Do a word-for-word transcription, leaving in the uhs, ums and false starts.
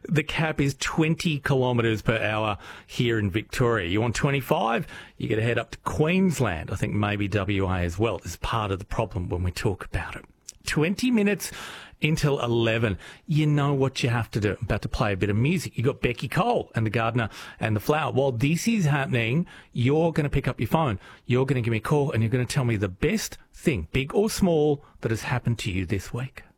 the cap is twenty kilometres per hour here in Victoria. You want twenty-five, you got to head up to Queensland. I think maybe W A as well is part of the problem when we talk about it. twenty minutes until eleven. You know what you have to do. I'm about to play a bit of music. You got Becky Cole and the Gardener and the Flower. While this is happening, you're going to pick up your phone. You're going to give me a call and you're going to tell me the best thing, big or small, that has happened to you this week.